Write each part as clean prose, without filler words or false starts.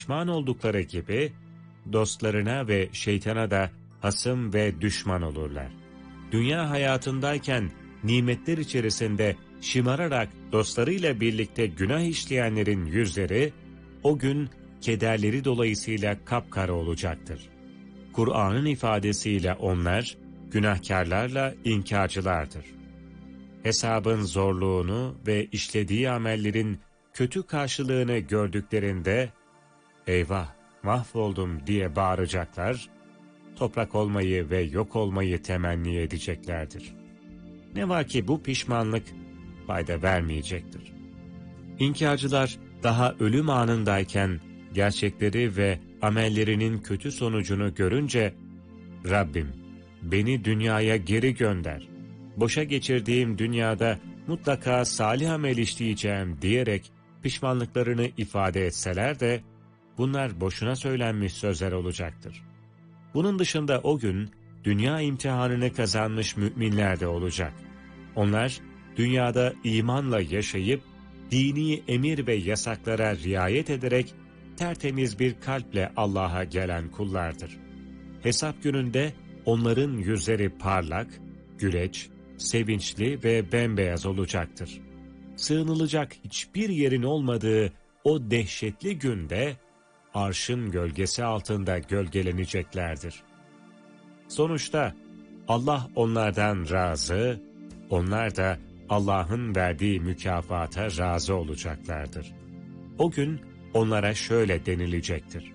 pişman oldukları gibi, dostlarına ve şeytana da hasım ve düşman olurlar. Dünya hayatındayken nimetler içerisinde şımararak dostlarıyla birlikte günah işleyenlerin yüzleri, o gün kederleri dolayısıyla kapkara olacaktır. Kur'an'ın ifadesiyle onlar, günahkarlarla inkarcılardır. Hesabın zorluğunu ve işlediği amellerin kötü karşılığını gördüklerinde, eyvah, mahvoldum diye bağıracaklar, toprak olmayı ve yok olmayı temenni edeceklerdir. Ne var ki bu pişmanlık fayda vermeyecektir. İnkarcılar daha ölüm anındayken gerçekleri ve amellerinin kötü sonucunu görünce, Rabbim beni dünyaya geri gönder, boşa geçirdiğim dünyada mutlaka salih amel işleyeceğim diyerek pişmanlıklarını ifade etseler de, bunlar boşuna söylenmiş sözler olacaktır. Bunun dışında o gün dünya imtihanını kazanmış müminler de olacak. Onlar dünyada imanla yaşayıp dini emir ve yasaklara riayet ederek tertemiz bir kalple Allah'a gelen kullardır. Hesap gününde onların yüzleri parlak, güleç, sevinçli ve bembeyaz olacaktır. Sığınılacak hiçbir yerin olmadığı o dehşetli günde arşın gölgesi altında gölgeleneceklerdir. Sonuçta Allah onlardan razı, onlar da Allah'ın verdiği mükafata razı olacaklardır. O gün onlara şöyle denilecektir: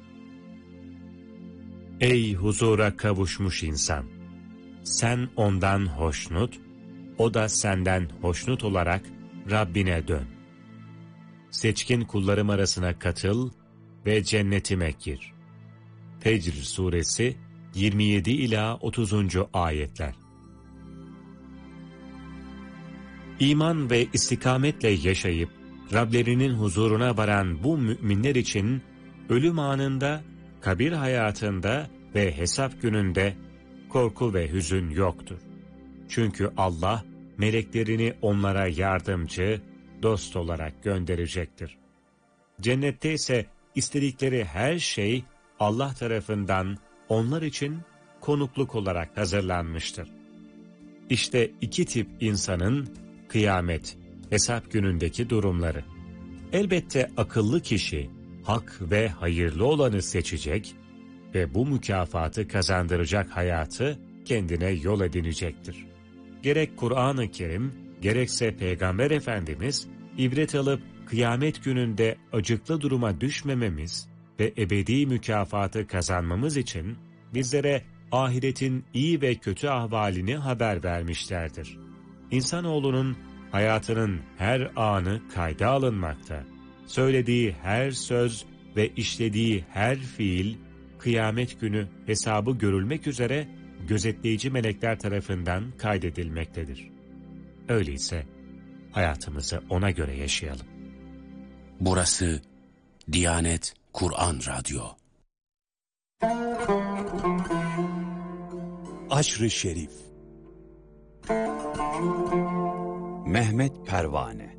Ey huzura kavuşmuş insan! Sen ondan hoşnut, o da senden hoşnut olarak Rabbine dön. Seçkin kullarım arasına katıl ve cennetime gir. Fecr suresi 27 ila 30. ayetler. İman ve istikametle yaşayıp Rablerinin huzuruna varan bu müminler için ölüm anında, kabir hayatında ve hesap gününde korku ve hüzün yoktur. Çünkü Allah meleklerini onlara yardımcı, dost olarak gönderecektir. Cennette ise istedikleri her şey Allah tarafından onlar için konukluk olarak hazırlanmıştır. İşte iki tip insanın kıyamet, hesap günündeki durumları. Elbette akıllı kişi hak ve hayırlı olanı seçecek ve bu mükafatı kazandıracak hayatı kendine yol edinecektir. Gerek Kur'an-ı Kerim, gerekse Peygamber Efendimiz, ibret alıp kıyamet gününde acıklı duruma düşmememiz ve ebedi mükafatı kazanmamız için bizlere ahiretin iyi ve kötü ahvalini haber vermişlerdir. İnsanoğlunun hayatının her anı kayda alınmakta, söylediği her söz ve işlediği her fiil, kıyamet günü hesabı görülmek üzere gözetleyici melekler tarafından kaydedilmektedir. Öyleyse hayatımızı ona göre yaşayalım. Burası Diyanet Kur'an Radyo. Aşr-ı Şerif. Mehmet Pervane.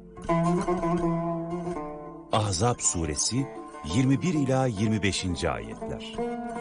Ahzab suresi 21 ila 25. ayetler.